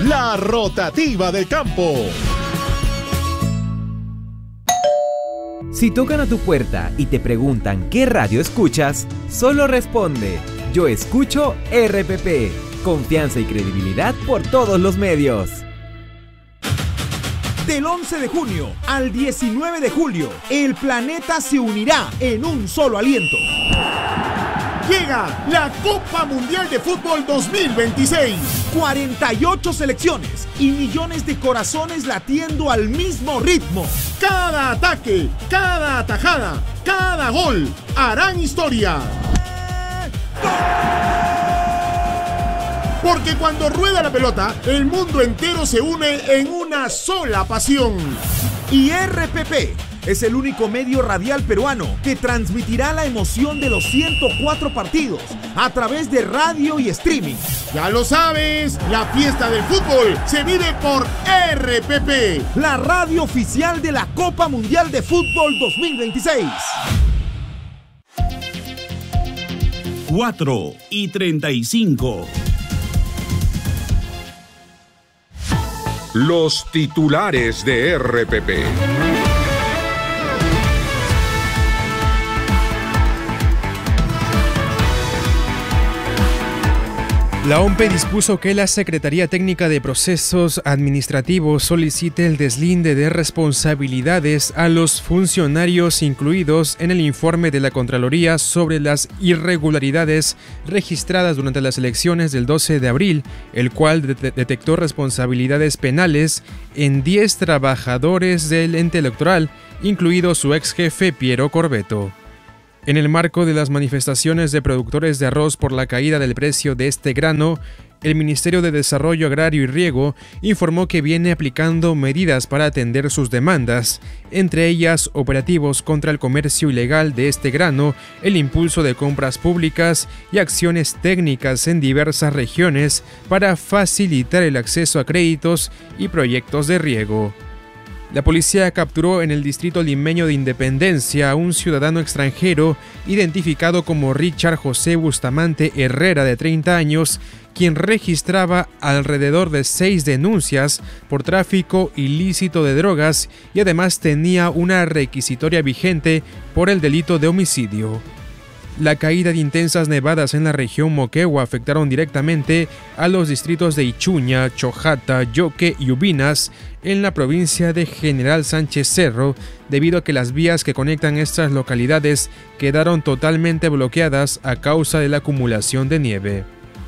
La rotativa del campo. Si tocan a tu puerta y te preguntan qué radio escuchas, solo responde: yo escucho RPP. Confianza y credibilidad por todos los medios. Del 11 de junio al 19 de julio, el planeta se unirá en un solo aliento. Llega la Copa Mundial de Fútbol 2026. 48 selecciones y millones de corazones latiendo al mismo ritmo. Cada ataque, cada atajada, cada gol harán historia. Porque cuando rueda la pelota, el mundo entero se une en una sola pasión. Y RPP es el único medio radial peruano que transmitirá la emoción de los 104 partidos a través de radio y streaming. Ya lo sabes, la fiesta del fútbol se vive por RPP, la radio oficial de la Copa Mundial de Fútbol 2026. 4:35. Los titulares de RPP. La OMPE dispuso que la Secretaría Técnica de Procesos Administrativos solicite el deslinde de responsabilidades a los funcionarios incluidos en el informe de la Contraloría sobre las irregularidades registradas durante las elecciones del 12 de abril, el cual detectó responsabilidades penales en 10 trabajadores del ente electoral, incluido su ex jefe Piero Corbeto. En el marco de las manifestaciones de productores de arroz por la caída del precio de este grano, el Ministerio de Desarrollo Agrario y Riego informó que viene aplicando medidas para atender sus demandas, entre ellas operativos contra el comercio ilegal de este grano, el impulso de compras públicas y acciones técnicas en diversas regiones para facilitar el acceso a créditos y proyectos de riego. La policía capturó en el distrito limeño de Independencia a un ciudadano extranjero identificado como Richard José Bustamante Herrera, de 30 años, quien registraba alrededor de 6 denuncias por tráfico ilícito de drogas y además tenía una requisitoria vigente por el delito de homicidio. La caída de intensas nevadas en la región Moquegua afectaron directamente a los distritos de Ichuña, Chojata, Yoque y Ubinas en la provincia de General Sánchez Cerro, debido a que las vías que conectan estas localidades quedaron totalmente bloqueadas a causa de la acumulación de nieve.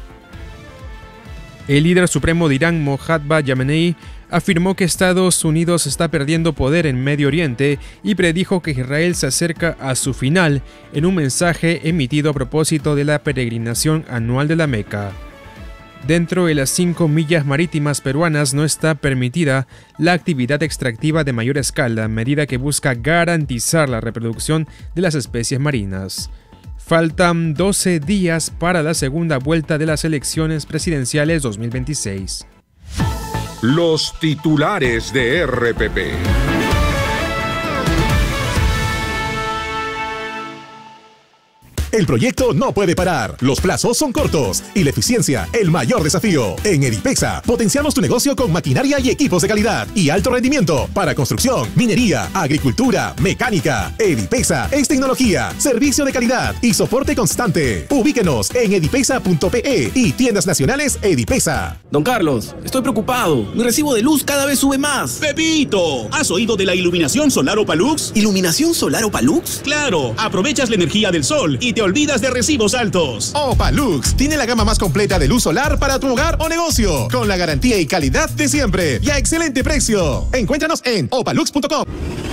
El líder supremo de Irán, Mojtaba Khamenei, afirmó que Estados Unidos está perdiendo poder en Medio Oriente y predijo que Israel se acerca a su final en un mensaje emitido a propósito de la peregrinación anual de la Meca. Dentro de las 5 millas marítimas peruanas no está permitida la actividad extractiva de mayor escala, medida que busca garantizar la reproducción de las especies marinas. Faltan 12 días para la segunda vuelta de las elecciones presidenciales 2026. Los titulares de RPP. El proyecto no puede parar, los plazos son cortos y la eficiencia el mayor desafío. En Edipexa potenciamos tu negocio con maquinaria y equipos de calidad y alto rendimiento para construcción, minería, agricultura, mecánica. Edipexa es tecnología, servicio de calidad y soporte constante. Ubíquenos en edipexa.pe y tiendas nacionales Edipexa. Don Carlos, estoy preocupado. Mi recibo de luz cada vez sube más. ¡Pepito! ¿Has oído de la iluminación solar Opalux? ¿Iluminación solar Opalux? Claro, aprovechas la energía del sol y te olvidas de recibos altos. Opalux tiene la gama más completa de luz solar para tu hogar o negocio, con la garantía y calidad de siempre y a excelente precio. Encuéntranos en opalux.com.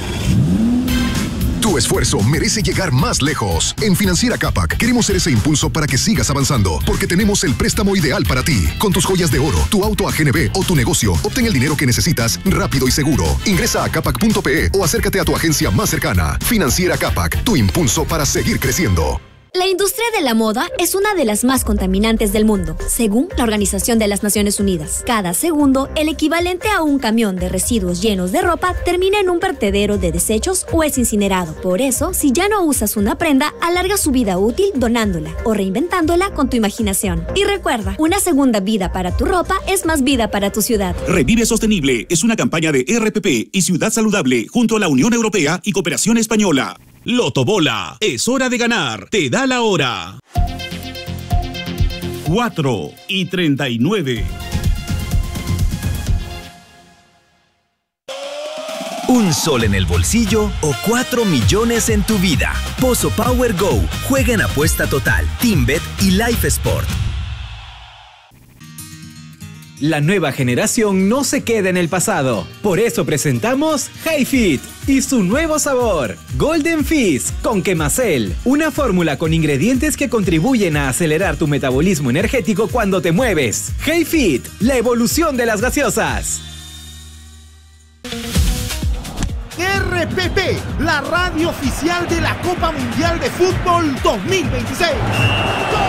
Tu esfuerzo merece llegar más lejos. En Financiera Capac queremos ser ese impulso para que sigas avanzando, porque tenemos el préstamo ideal para ti. Con tus joyas de oro, tu auto a GNB o tu negocio, obtén el dinero que necesitas rápido y seguro. Ingresa a capac.pe o acércate a tu agencia más cercana. Financiera Capac, tu impulso para seguir creciendo. La industria de la moda es una de las más contaminantes del mundo, según la Organización de las Naciones Unidas. Cada segundo, el equivalente a un camión de residuos llenos de ropa termina en un vertedero de desechos o es incinerado. Por eso, si ya no usas una prenda, alarga su vida útil donándola o reinventándola con tu imaginación. Y recuerda, una segunda vida para tu ropa es más vida para tu ciudad. Revive Sostenible es una campaña de RPP y Ciudad Saludable junto a la Unión Europea y Cooperación Española. Loto Bola, es hora de ganar, te da la hora. 4:39. ¿Un sol en el bolsillo o 4 millones en tu vida? Pozo Power Go. Juega en apuesta total, TeamBet y Life Sport. La nueva generación no se queda en el pasado. Por eso presentamos HiFit y su nuevo sabor, Golden Fizz con Quemacel. Una fórmula con ingredientes que contribuyen a acelerar tu metabolismo energético cuando te mueves. HiFit, la evolución de las gaseosas. RPP, la radio oficial de la Copa Mundial de Fútbol 2026.